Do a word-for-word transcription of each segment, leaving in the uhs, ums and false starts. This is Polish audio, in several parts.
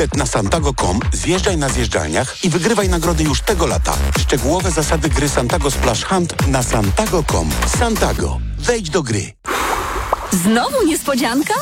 bilet na santago kropka com, zjeżdżaj na zjeżdżalniach i wygrywaj nagrody już tego lata. Szczegółowe zasady gry Santago Splash Hunt na santago kropka com. Santago. Wejdź do gry. Znowu niespodzianka?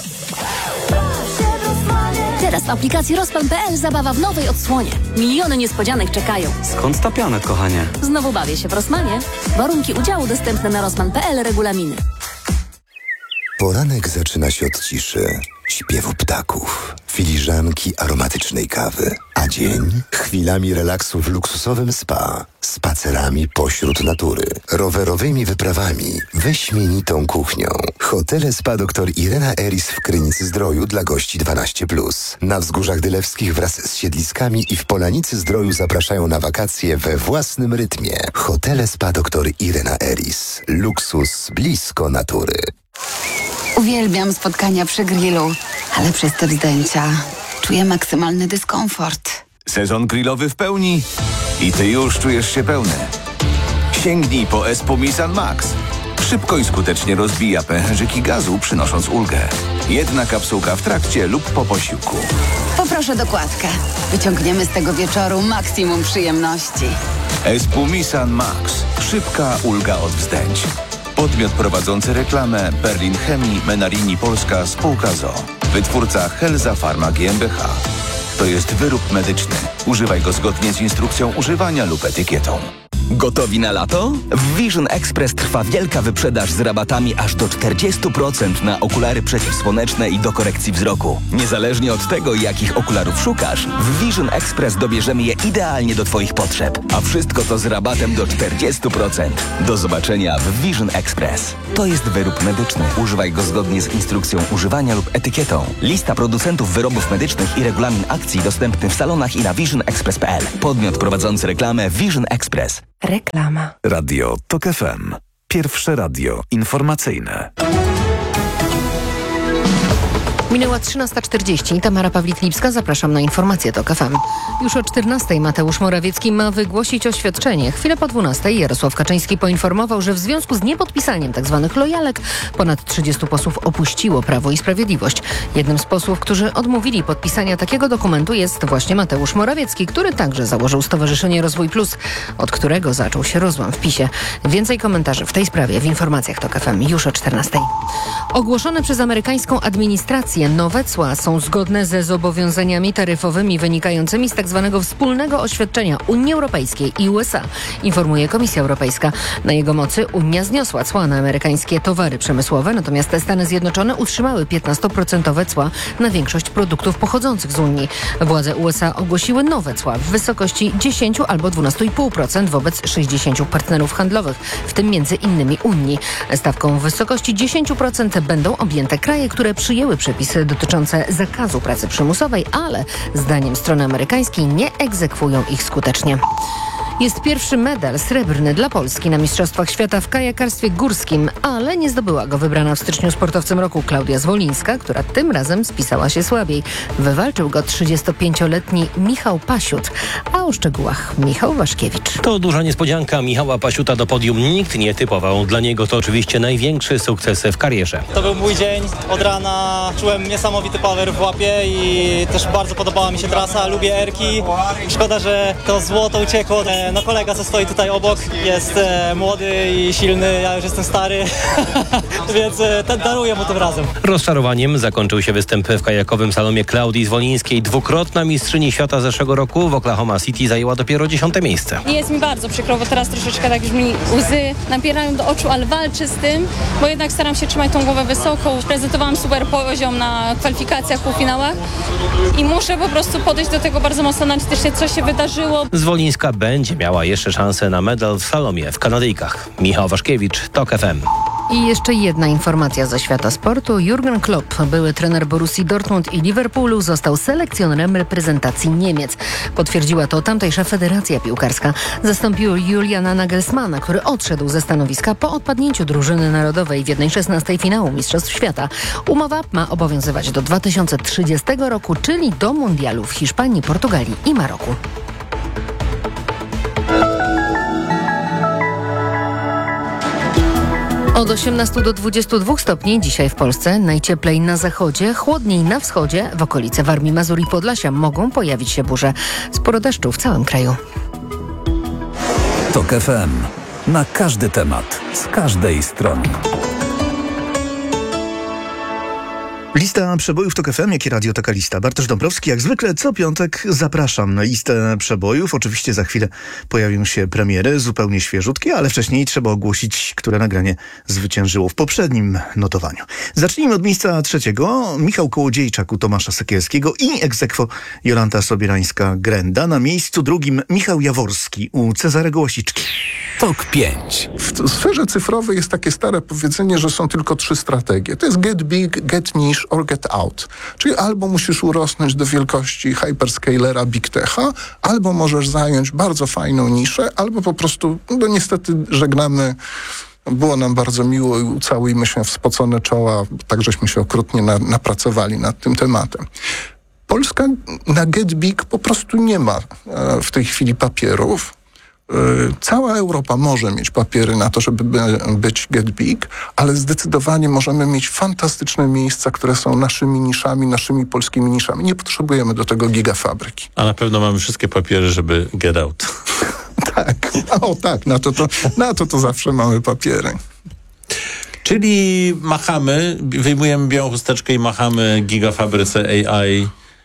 Teraz w aplikacji Rozpan kropka pe el zabawa w nowej odsłonie. Miliony niespodzianek czekają. Skąd ta piana, kochanie? Znowu bawię się w Rosmanie. Warunki udziału dostępne na rozpan kropka pe el, regulaminy. Poranek zaczyna się od ciszy, śpiewu ptaków, filiżanki aromatycznej kawy, a dzień chwilami relaksu w luksusowym spa, spacerami pośród natury, rowerowymi wyprawami, wyśmienitą kuchnią. Hotele Spa dr Irena Eris w Krynicy-Zdroju dla gości dwanaście plus. Na Wzgórzach Dylewskich wraz z siedliskami i w Polanicy-Zdroju zapraszają na wakacje we własnym rytmie. Hotele Spa dr Irena Eris. Luksus blisko natury. Uwielbiam spotkania przy grillu, ale przez te wzdęcia czuję maksymalny dyskomfort. Sezon grillowy w pełni i ty już czujesz się pełny. Sięgnij po Espumisan Max. Szybko i skutecznie rozbija pęcherzyki gazu, przynosząc ulgę. Jedna kapsułka w trakcie lub po posiłku. Poproszę dokładkę. Wyciągniemy z tego wieczoru maksimum przyjemności. Espumisan Max. Szybka ulga od wzdęć. Podmiot prowadzący reklamę Berlin Chemii, Menarini Polska, spółka z o o. Wytwórca Helza Pharma G m b h. To jest wyrób medyczny. Używaj go zgodnie z instrukcją używania lub etykietą. Gotowi na lato? W Vision Express trwa wielka wyprzedaż z rabatami aż do czterdzieści procent na okulary przeciwsłoneczne i do korekcji wzroku. Niezależnie od tego, jakich okularów szukasz, w Vision Express dobierzemy je idealnie do Twoich potrzeb. A wszystko to z rabatem do czterdzieści procent. Do zobaczenia w Vision Express. To jest wyrób medyczny. Używaj go zgodnie z instrukcją używania lub etykietą. Lista producentów wyrobów medycznych i regulamin akcji dostępny w salonach i na vision express kropka pe el. Podmiot prowadzący reklamę Vision Express. Reklama. Radio Tok F M. Pierwsze radio informacyjne. Minęła trzynasta czterdzieści. Tamara Pawlik-Lipska, zapraszam na informacje Tok F M. Już o czternastej Mateusz Morawiecki ma wygłosić oświadczenie. Chwilę po dwunastej Jarosław Kaczyński poinformował, że w związku z niepodpisaniem tzw. lojalek ponad trzydziestu posłów opuściło Prawo i Sprawiedliwość. Jednym z posłów, którzy odmówili podpisania takiego dokumentu, jest właśnie Mateusz Morawiecki, który także założył Stowarzyszenie Rozwój Plus, od którego zaczął się rozłam w PiSie. Więcej komentarzy w tej sprawie w informacjach Tok F M już o czternastej. Ogłoszone przez amerykańską administrację nowe cła są zgodne ze zobowiązaniami taryfowymi wynikającymi z tzw. wspólnego oświadczenia Unii Europejskiej i U S A, informuje Komisja Europejska. Na jego mocy Unia zniosła cła na amerykańskie towary przemysłowe, natomiast Stany Zjednoczone utrzymały piętnastoprocentowe cła na większość produktów pochodzących z Unii. Władze U S A ogłosiły nowe cła w wysokości dziesięć albo dwanaście i pół procent wobec sześćdziesięciu partnerów handlowych, w tym między innymi Unii. Stawką w wysokości dziesięć procent będą objęte kraje, które przyjęły przepisy dotyczące zakazu pracy przymusowej, ale zdaniem strony amerykańskiej nie egzekwują ich skutecznie. Jest pierwszy medal srebrny dla Polski na Mistrzostwach Świata w kajakarstwie górskim, ale nie zdobyła go wybrana w styczniu sportowcem roku Klaudia Zwolińska, która tym razem spisała się słabiej. Wywalczył go trzydziestopięcioletni Michał Pasiut. A o szczegółach Michał Waszkiewicz. To duża niespodzianka. Michała Pasiuta do podium nikt nie typował. Dla niego to oczywiście największy sukces w karierze. To był mój dzień. Od rana czułem niesamowity power w łapie i też bardzo podobała mi się trasa. Lubię erki. Szkoda, że to złoto uciekło. No kolega, co stoi tutaj obok, jest e, młody i silny, ja już jestem stary, więc e, daruję mu tym razem. Rozczarowaniem zakończył się występ w kajakowym slalomie Klaudii Zwolińskiej. Dwukrotna mistrzyni świata zeszłego roku w Oklahoma City zajęła dopiero dziesiąte miejsce. Jest mi bardzo przykro, bo teraz troszeczkę tak już mi łzy napierają do oczu, ale walczę z tym, bo jednak staram się trzymać tą głowę wysoko. Prezentowałam super poziom na kwalifikacjach, półfinałach i muszę po prostu podejść do tego bardzo mocno analitycznie, co się wydarzyło. Zwolińska będzie miała jeszcze szansę na medal w slalomie w Kanadyjkach. Michał Waszkiewicz, Tok F M. I jeszcze jedna informacja ze świata sportu. Jurgen Klopp, były trener Borussii Dortmund i Liverpoolu, został selekcjonerem reprezentacji Niemiec. Potwierdziła to tamtejsza federacja piłkarska. Zastąpił Juliana Nagelsmana, który odszedł ze stanowiska po odpadnięciu drużyny narodowej w jednej szesnastej finału Mistrzostw Świata. Umowa ma obowiązywać do dwa tysiące trzydziestego roku, czyli do mundialu w Hiszpanii, Portugalii i Maroku. Od osiemnastu do dwudziestu dwóch stopni dzisiaj w Polsce, najcieplej na zachodzie, chłodniej na wschodzie, w okolicy Warmii, Mazur i Podlasia mogą pojawić się burze. Sporo deszczu w całym kraju. Tok F M. Na każdy temat, z każdej strony. Lista przebojów Tok F M, jak i Radio Taka Lista. Bartosz Dąbrowski, jak zwykle co piątek zapraszam na listę przebojów. Oczywiście za chwilę pojawią się premiery, zupełnie świeżutkie, ale wcześniej trzeba ogłosić, które nagranie zwyciężyło w poprzednim notowaniu. Zacznijmy od miejsca trzeciego. Michał Kołodziejczak u Tomasza Sekielskiego i ex aequo Jolanta Sobierańska-Grenda. Na miejscu drugim Michał Jaworski u Cezarego Łasiczki. Tok pięć. W sferze cyfrowej jest takie stare powiedzenie, że są tylko trzy strategie. To jest get big, get niche or get out. Czyli albo musisz urosnąć do wielkości hyperscalera Big Techa, albo możesz zająć bardzo fajną niszę, albo po prostu, no niestety żegnamy. Było nam bardzo miło i ucałujmy się w spocone czoła, tak żeśmy się okrutnie na, napracowali nad tym tematem. Polska na get big po prostu nie ma e, w tej chwili papierów. Cała Europa może mieć papiery na to, żeby być get big, ale zdecydowanie możemy mieć fantastyczne miejsca, które są naszymi niszami, naszymi polskimi niszami. Nie potrzebujemy do tego gigafabryki. A na pewno mamy wszystkie papiery, żeby get out. Tak, o tak, na to to, na to to zawsze mamy papiery. Czyli machamy, wyjmujemy białą chusteczkę i machamy gigafabryce A I.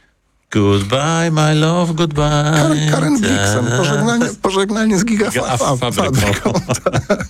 Goodbye, my love, goodbye. Karen, Karen Blixen, pożegnanie, pożegnanie z gigafabryką. Tak.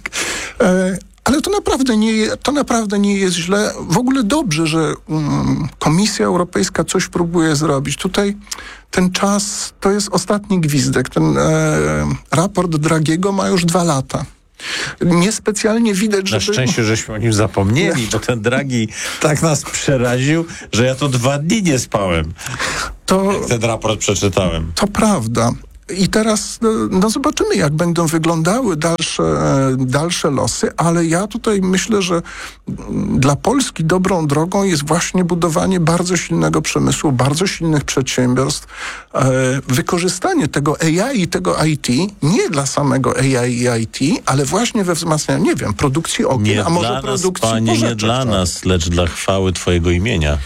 E, ale to naprawdę, nie, to naprawdę nie jest źle. W ogóle dobrze, że um, Komisja Europejska coś próbuje zrobić. Tutaj ten czas, to jest ostatni gwizdek. Ten e, raport Dragiego ma już dwa lata. Niespecjalnie widać, że... Na szczęście, żeśmy o nim zapomnieli, bo ten Draghi tak nas przeraził, że ja to dwa dni nie spałem. To, jak ten raport przeczytałem. To prawda. I teraz no zobaczymy, jak będą wyglądały dalsze, dalsze losy, ale ja tutaj myślę, że dla Polski dobrą drogą jest właśnie budowanie bardzo silnego przemysłu, bardzo silnych przedsiębiorstw, e, wykorzystanie tego A I i tego I T nie dla samego A I i I T, ale właśnie we wzmacnianiu, nie wiem, produkcji okien, nie a może dla produkcji nas, panie, porzeczek. nie dla nas, lecz dla chwały twojego imienia.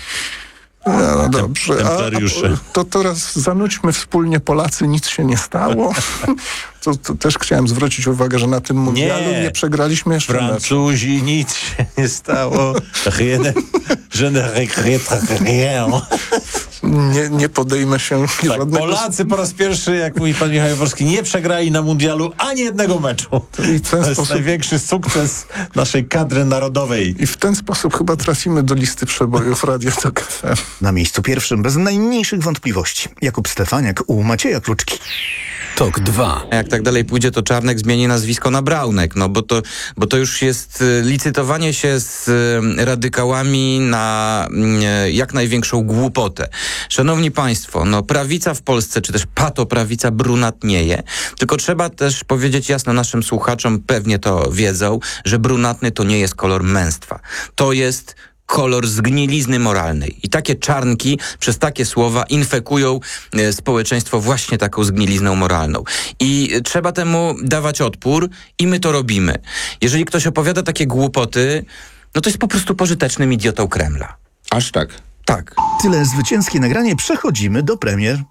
No, no dobrze, Templariusze. a, a to teraz zanudźmy wspólnie Polacy, nic się nie stało. To, to też chciałem zwrócić uwagę, że na tym mundialu nie, nie przegraliśmy jeszcze Francuzi, mecz. Nic się nie stało. Rien, je ne regrette rien. Nie, nie podejmę się tak, żadnego... Polacy po raz pierwszy, jak mówi pan Michał Jaworski, nie przegrali na mundialu ani jednego meczu. I to jest sposób... największy sukces naszej kadry narodowej. I w ten sposób chyba trafimy do listy przebojów Radia Tok F M. Na miejscu pierwszym, bez najmniejszych wątpliwości, Jakub Stefaniak u Macieja Kluczki. Tok dwa. Jak tak dalej pójdzie, to Czarnek zmieni nazwisko na Braunek, no bo to, bo to już jest licytowanie się z radykałami na jak największą głupotę. Szanowni Państwo, no prawica w Polsce, czy też patoprawica brunatnieje, tylko trzeba też powiedzieć jasno naszym słuchaczom, pewnie to wiedzą, że brunatny to nie jest kolor męstwa. To jest kolor zgnilizny moralnej. I takie czarnki przez takie słowa infekują e, społeczeństwo właśnie taką zgnilizną moralną. I e, trzeba temu dawać odpór i my to robimy. Jeżeli ktoś opowiada takie głupoty, no to jest po prostu pożytecznym idiotą Kremla. Aż tak? Tak. Tyle zwycięskie nagranie. Przechodzimy do premier.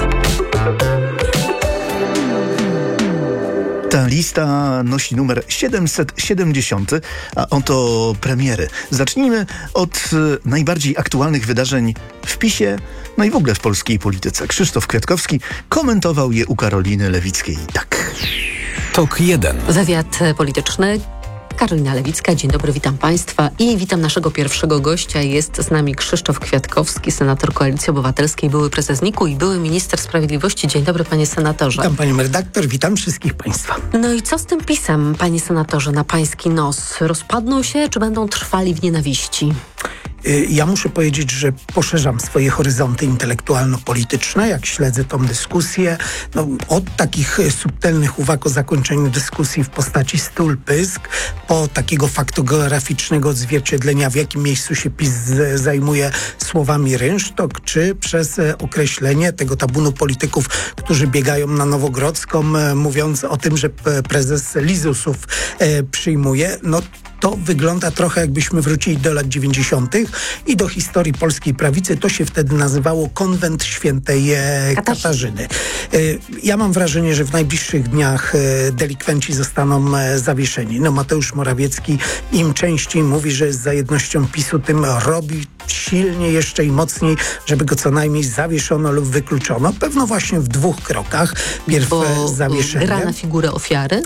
Ta lista nosi numer siedemset siedemdziesiąt, a oto premiery. Zacznijmy od y, najbardziej aktualnych wydarzeń w PiSie, no i w ogóle w polskiej polityce. Krzysztof Kwiatkowski komentował je u Karoliny Lewickiej tak. Tok jeden. Wywiad polityczny. Karolina Lewicka, dzień dobry, witam Państwa i witam naszego pierwszego gościa. Jest z nami Krzysztof Kwiatkowski, senator Koalicji Obywatelskiej, były prezes N I K-u i były minister sprawiedliwości. Dzień dobry, panie senatorze. Witam panią redaktor, witam wszystkich Państwa. No i co z tym PiS-em, panie senatorze, na pański nos? Rozpadną się, czy będą trwali w nienawiści? Ja muszę powiedzieć, że poszerzam swoje horyzonty intelektualno-polityczne, jak śledzę tą dyskusję. No, od takich subtelnych uwag o zakończeniu dyskusji w postaci stół pysk, po takiego faktograficznego odzwierciedlenia, w jakim miejscu się PiS zajmuje słowami rynsztok, czy przez określenie tego tabunu polityków, którzy biegają na Nowogrodzką, mówiąc o tym, że prezes Lizusów przyjmuje. No, to wygląda trochę jakbyśmy wrócili do lat dziewięćdziesiątych i do historii polskiej prawicy. To się wtedy nazywało Konwent Świętej e, Katarzyny. E, ja mam wrażenie, że w najbliższych dniach e, delikwenci zostaną e, zawieszeni. No Mateusz Morawiecki im częściej mówi, że jest za jednością PiSu, tym robi silniej jeszcze i mocniej, żeby go co najmniej zawieszono lub wykluczono. Pewno właśnie w dwóch krokach. Pierw Bo zawieszenie. gra na figurę ofiary?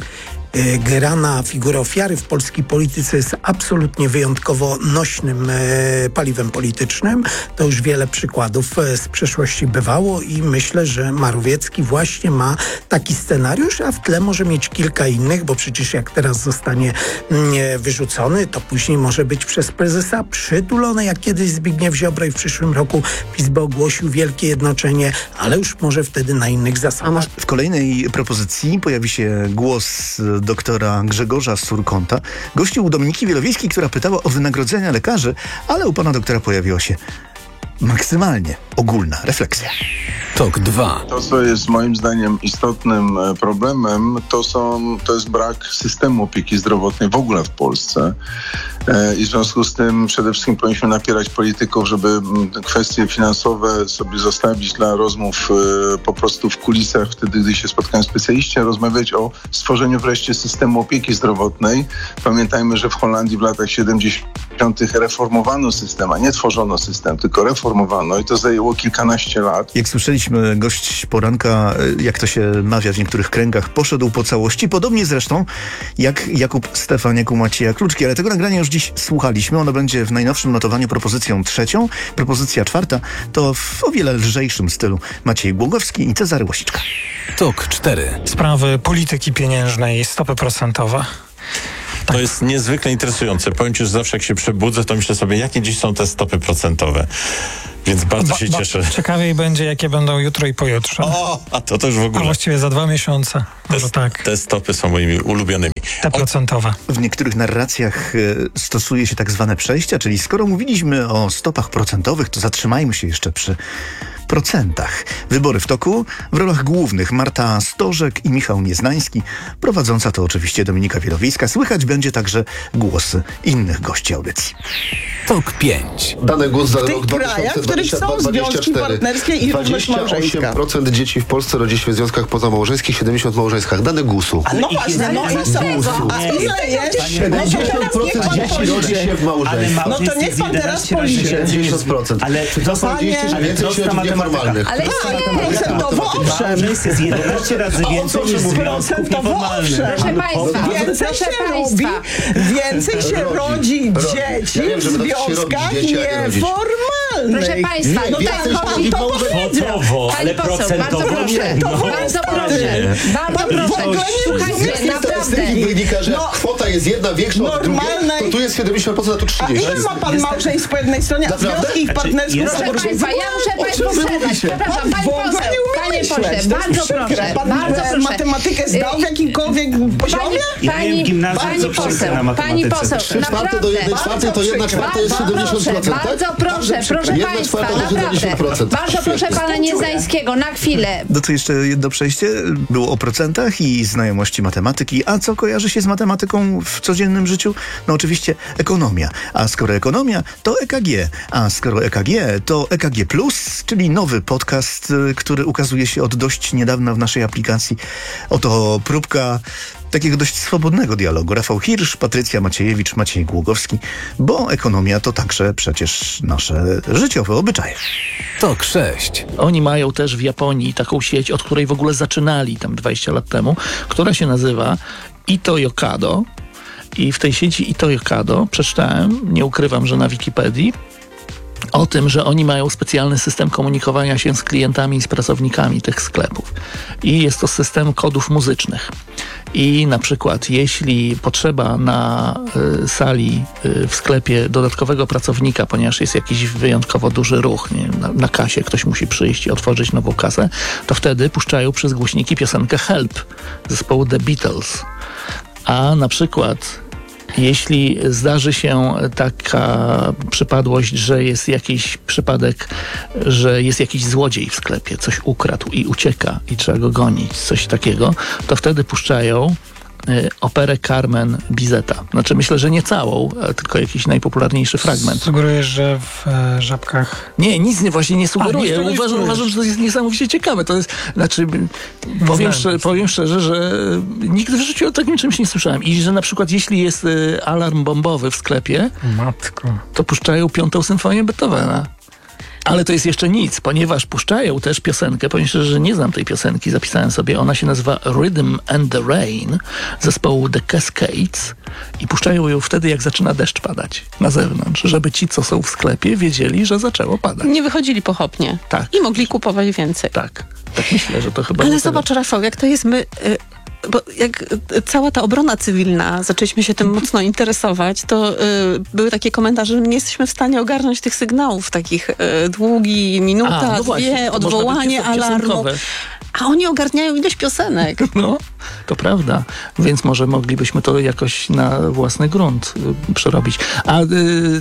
Gra na figurę ofiary w polskiej polityce jest absolutnie wyjątkowo nośnym e, paliwem politycznym. To już wiele przykładów e, z przeszłości bywało i myślę, że Morawiecki właśnie ma taki scenariusz, a w tle może mieć kilka innych, bo przecież jak teraz zostanie e, wyrzucony, to później może być przez prezesa przytulony, jak kiedyś Zbigniew Ziobro i w przyszłym roku PiS by ogłosił wielkie jednoczenie, ale już może wtedy na innych zasadach. W kolejnej propozycji pojawi się głos doktora Grzegorza Surkonta, gościu u Dominiki Wielowiejskiej, która pytała o wynagrodzenia lekarzy, ale u pana doktora pojawiła się maksymalnie ogólna refleksja. Tok dwa. To, co jest moim zdaniem istotnym problemem, to, są, to jest brak systemu opieki zdrowotnej w ogóle w Polsce. I w związku z tym przede wszystkim powinniśmy napierać polityków, żeby kwestie finansowe sobie zostawić dla rozmów po prostu w kulisach, wtedy gdy się spotkają specjaliści, a rozmawiać o stworzeniu wreszcie systemu opieki zdrowotnej. Pamiętajmy, że w Holandii w latach siedemdziesiątych reformowano system, a nie tworzono system, tylko reformowano i to zajęło kilkanaście lat. Jak słyszeliśmy, gość poranka, jak to się mawia w niektórych kręgach, poszedł po całości, podobnie zresztą jak Jakub Stefaniak u Macieja Kluczki, ale tego nagrania już dziś słuchaliśmy. Ono będzie w najnowszym notowaniu propozycją trzecią. Propozycja czwarta to w o wiele lżejszym stylu Maciej Głogowski i Cezary Łasiczka. Tok cztery. Sprawy polityki pieniężnej, stopy procentowe. To jest niezwykle interesujące. Powiem ci, że zawsze jak się przebudzę, to myślę sobie, jakie dziś są te stopy procentowe. Więc bardzo ba, się ba, cieszę. Ciekawiej będzie, jakie będą jutro i pojutrze. O, a to też w ogóle. A właściwie za dwa miesiące. Może te, tak. Te stopy są moimi ulubionymi. Te procentowe. W niektórych narracjach y, stosuje się tak zwane przejścia, czyli skoro mówiliśmy o stopach procentowych, to zatrzymajmy się jeszcze przy procentach. Wybory w toku. W rolach głównych Marta Stożek i Michał Nieznański. Prowadząca to oczywiście Dominika Wielowiejska. Słychać będzie także głosy innych gości audycji. Tok pięć. Dane G U S za w tych rok krajach, w których są związki partnerskie i równość małżeńska. dwadzieścia osiem procent dzieci w Polsce rodzi się w związkach pozamałżeńskich, siedemdziesiąt procent w małżeństwach. Dane G U S u. No właśnie, no i co? A ile jest? siedemdziesiąt procent dzieci rodzi się w małżeństwach. No to niech pan teraz policzy. siedemdziesiąt procent. Ale to są a więcej się nieformalnych. Ale procentowo owszem. jest jedenaście razy więcej niż związków nieformalnych. Proszę państwa, więcej się robi, więcej się rodzi dzieci w związkach nieformalnych. Proszę państwa, no tak, pan to powiedział. Ale procentowo, bardzo proszę, bardzo proszę, bardzo proszę. Słuchajcie, naprawdę. Wynika, że kwota jest jedna większa od drugiej, to tu jest siedemdziesiąt procent, a tu trzydzieści procent. A ile ma pan małżeństw po jednej stronie, a związki ich partnerskich? Proszę państwa, ja muszę państwu przerwać. Przepraszam, pani poseł, panie pośle, bardzo proszę, bardzo proszę. Matematykę zdał w jakimkolwiek poziomie? Pani, pani poseł, pani poseł, naprawdę. do jednej czwartej to jedna czwarta jest siedemdziesiąt procent, tak? Bardzo proszę, proszę państwa, naprawdę. Bardzo proszę pana Nieznańskiego, na chwilę. No to jeszcze jedno przejście. Było o procentach i znajomości matematyki. A co kojarzy się z matematyką w codziennym życiu? No oczywiście ekonomia. A skoro ekonomia, to E K G. A skoro E K G, to E K G plus, czyli nowy podcast, który ukazuje się od dość niedawna w naszej aplikacji. Oto próbka takiego dość swobodnego dialogu. Rafał Hirsch, Patrycja Maciejewicz, Maciej Głogowski, bo ekonomia to także przecież nasze życiowe obyczaje. Tok sześć. Oni mają też w Japonii taką sieć, od której w ogóle zaczynali tam dwadzieścia lat temu, która się nazywa Ito Yokado. I w tej sieci Ito Yokado przeczytałem, nie ukrywam, że na Wikipedii, o tym, że oni mają specjalny system komunikowania się z klientami i z pracownikami tych sklepów. I jest to system kodów muzycznych. I na przykład jeśli potrzeba na y, sali y, w sklepie dodatkowego pracownika, ponieważ jest jakiś wyjątkowo duży ruch, nie wiem, na, na kasie ktoś musi przyjść i otworzyć nową kasę, to wtedy puszczają przez głośniki piosenkę Help zespołu The Beatles. A na przykład jeśli zdarzy się taka przypadłość, że jest jakiś przypadek, że jest jakiś złodziej w sklepie, coś ukradł i ucieka i trzeba go gonić, coś takiego, to wtedy puszczają y, operę Carmen Bizeta. Znaczy myślę, że nie całą, tylko jakiś najpopularniejszy fragment. Sugerujesz, że w e, Żabkach... Nie, nic nie, właśnie nie sugeruję. A, nic uważam, nie uważam, że to jest niesamowicie ciekawe. To jest, znaczy, powiem, szczerze, powiem szczerze, że nigdy w życiu o takim czymś nie słyszałem. I że na przykład jeśli jest y, alarm bombowy w sklepie, Matko. to puszczają piątą symfonię Beethovena. Ale to jest jeszcze nic, ponieważ puszczają też piosenkę, powiem szczerze, że nie znam tej piosenki, zapisałem sobie, ona się nazywa Rhythm and the Rain zespołu The Cascades i puszczają ją wtedy, jak zaczyna deszcz padać na zewnątrz, żeby ci, co są w sklepie, wiedzieli, że zaczęło padać. Nie wychodzili pochopnie. Tak. I mogli kupować więcej. Tak, tak myślę, że to chyba... Ale zobacz, Rafał, jak to jest my... Y- Bo jak cała ta obrona cywilna, zaczęliśmy się tym mocno interesować, to y, były takie komentarze, że nie jesteśmy w stanie ogarnąć tych sygnałów takich y, długi, minuta, A, no dwie, właśnie, odwołanie alarmu. A oni ogarniają ileś piosenek. No, to prawda. Więc może moglibyśmy to jakoś na własny grunt y, przerobić. A y,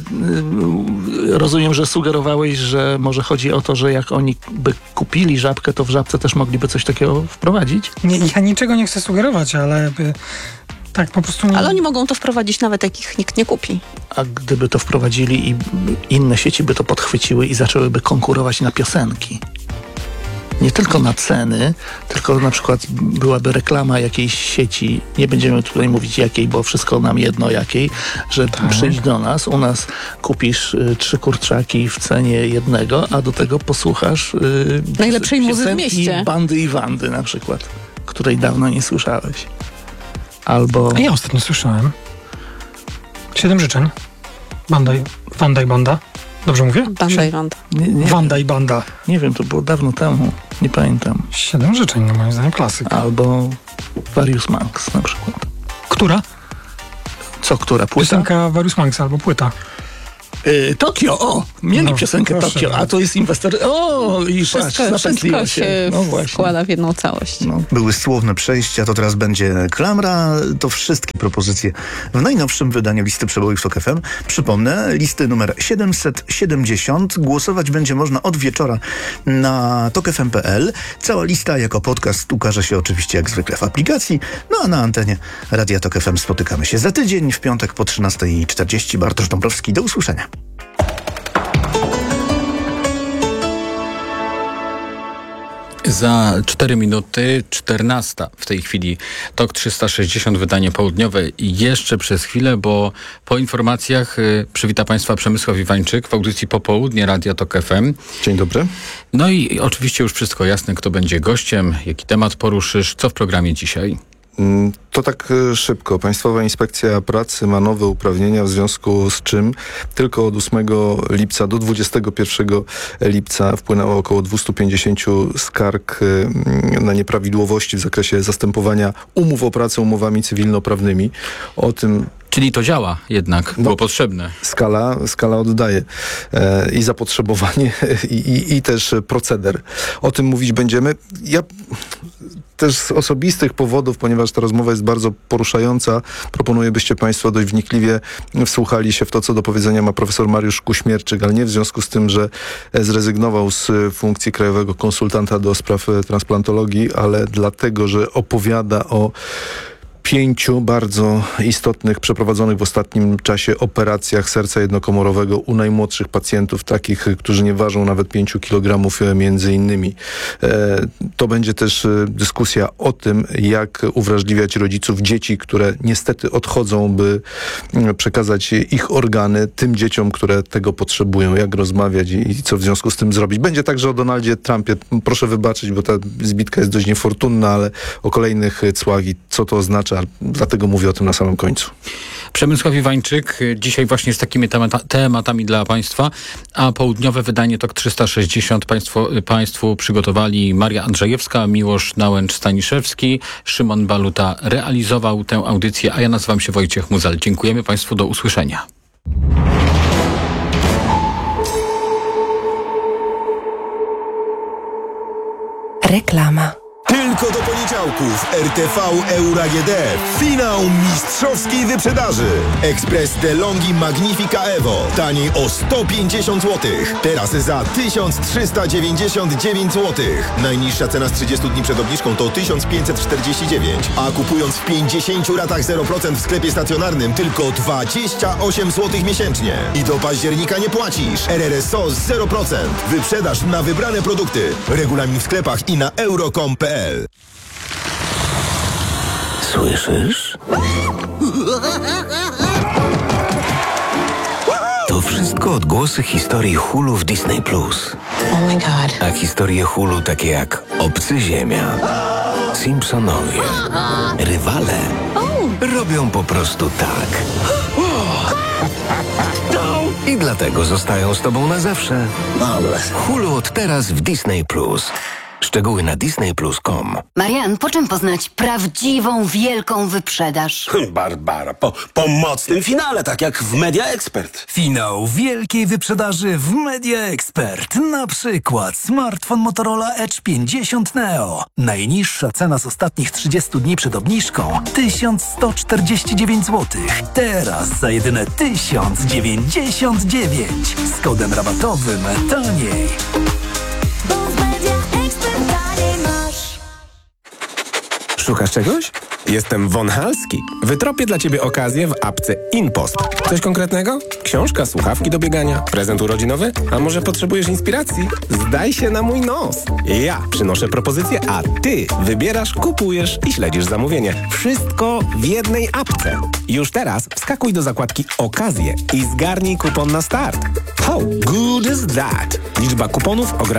y, rozumiem, że sugerowałeś, że może chodzi o to, że jak oni by kupili Żabkę, to w Żabce też mogliby coś takiego wprowadzić? Nie, ja niczego nie chcę sugerować, ale by, tak po prostu nie... Ale oni mogą to wprowadzić nawet jak ich nikt nie kupi. A gdyby to wprowadzili i inne sieci by to podchwyciły i zaczęłyby konkurować na piosenki? Nie tylko na ceny, tylko na przykład byłaby reklama jakiejś sieci, nie będziemy tutaj mówić jakiej, bo wszystko nam jedno jakiej, że tak. Przyjdź do nas, u nas kupisz y, trzy kurczaki w cenie jednego, a do tego posłuchasz y, najlepszej muzy w mieście. Bandy i Wandy na przykład, której dawno nie słyszałeś. Albo... A ja ostatnio słyszałem. Siedem życzeń. Banda i, Wanda i Banda. Dobrze mówię? Banda i Wanda. Nie, nie, Wanda i Banda. Nie wiem, to było dawno temu. Nie pamiętam. Siedem życzeń, no moim zdaniem klasyka. Albo Various Monks na przykład. Która? Co, która? Płyta? Piosenka Various Monks albo płyta. Yy, Tokio, o! Mieli no, piosenkę proszę, Tokio, no. a to jest inwestor... O! I wszystko, patrz, wszystko się, się no wkłada w jedną całość. No. Były słowne przejścia, to teraz będzie klamra. To wszystkie propozycje w najnowszym wydaniu listy przebojów Tok F M. Przypomnę, listy numer siedemset siedemdziesiąt. Głosować będzie można od wieczora na tok f m kropka p l. Cała lista jako podcast ukaże się oczywiście jak zwykle w aplikacji. No a na antenie Radia Tok F M spotykamy się za tydzień, w piątek po trzynastej czterdzieści. Bartosz Dąbrowski, do usłyszenia. Za cztery minuty czternasta w tej chwili Tok trzysta sześćdziesiąt, wydanie południowe i jeszcze przez chwilę, bo po informacjach y, przywita Państwa Przemysław Iwańczyk w audycji Popołudnie Radia Tok F M. Dzień dobry. No i oczywiście już wszystko jasne, kto będzie gościem, jaki temat poruszysz, co w programie dzisiaj. To tak szybko. Państwowa Inspekcja Pracy ma nowe uprawnienia, w związku z czym tylko od ósmego lipca do dwudziestego pierwszego lipca wpłynęło około dwieście pięćdziesiąt skarg na nieprawidłowości w zakresie zastępowania umów o pracę umowami cywilnoprawnymi. O tym Czyli to działa jednak, było no, potrzebne. Skala, skala oddaje e, i zapotrzebowanie i, i, i też proceder. O tym mówić będziemy. Ja też z osobistych powodów, ponieważ ta rozmowa jest bardzo poruszająca, proponuję, byście Państwo dość wnikliwie wsłuchali się w to, co do powiedzenia ma profesor Mariusz Kuśmierczyk, ale nie w związku z tym, że zrezygnował z funkcji krajowego konsultanta do spraw transplantologii, ale dlatego, że opowiada o pięciu bardzo istotnych, przeprowadzonych w ostatnim czasie operacjach serca jednokomorowego u najmłodszych pacjentów, takich, którzy nie ważą nawet pięciu kilogramów między innymi. E, to będzie też dyskusja o tym, jak uwrażliwiać rodziców dzieci, które niestety odchodzą, by przekazać ich organy tym dzieciom, które tego potrzebują, jak rozmawiać i, i co w związku z tym zrobić. Będzie także o Donaldzie Trumpie. Proszę wybaczyć, bo ta zbitka jest dość niefortunna, ale o kolejnych cłach i co to oznacza. Dlatego mówię o tym na samym końcu. Przemysław Iwańczyk dzisiaj właśnie z takimi temata- tematami dla Państwa, a południowe wydanie Tok trzysta sześćdziesiąt Państwo, Państwu przygotowali Maria Andrzejewska, Miłosz Nałęcz-Staniszewski, Szymon Baluta realizował tę audycję, a ja nazywam się Wojciech Muzal. Dziękujemy Państwu, do usłyszenia. Reklama. Tylko do poniedziałków R T V Euro A G D. Finał mistrzowskiej wyprzedaży. Ekspres DeLonghi Magnifica Evo. Taniej o sto pięćdziesiąt złotych. Teraz za tysiąc trzysta dziewięćdziesiąt dziewięć złotych. Najniższa cena z trzydziestu dni przed obniżką to tysiąc pięćset czterdzieści dziewięć. A kupując w pięćdziesięciu ratach zero procent w sklepie stacjonarnym tylko dwadzieścia osiem złotych miesięcznie. I do października nie płacisz. R R S O z zero procent. Wyprzedaż na wybrane produkty. Regulamin w sklepach i na euro kropka com kropka p l. Słyszysz? To wszystko odgłosy historii Hulu w Disney Plus. Oh my god. A historie Hulu takie jak Obcy Ziemia, Simpsonowie, Rywale robią po prostu tak. I dlatego zostają z tobą na zawsze. Hulu od teraz w Disney Plus. Szczegóły na disney plus kropka com. Marian, po czym poznać prawdziwą, wielką wyprzedaż? Barbara, po, po mocnym finale, tak jak w Media Expert. Finał wielkiej wyprzedaży w Media Expert. Na przykład smartfon Motorola Edge pięćdziesiąt Neo. Najniższa cena z ostatnich trzydziestu dni przed obniżką tysiąc sto czterdzieści dziewięć złotych. Teraz za jedyne tysiąc dziewięćdziesiąt dziewięć. Z kodem rabatowym taniej. Szukasz czegoś? Jestem Von Halski. Wytropię dla Ciebie okazję w apce InPost. Coś konkretnego? Książka, słuchawki do biegania, prezent urodzinowy? A może potrzebujesz inspiracji? Zdaj się na mój nos. Ja przynoszę propozycję, a Ty wybierasz, kupujesz i śledzisz zamówienie. Wszystko w jednej apce. Już teraz wskakuj do zakładki Okazje i zgarnij kupon na start. How good is that? Liczba kuponów ograniczona.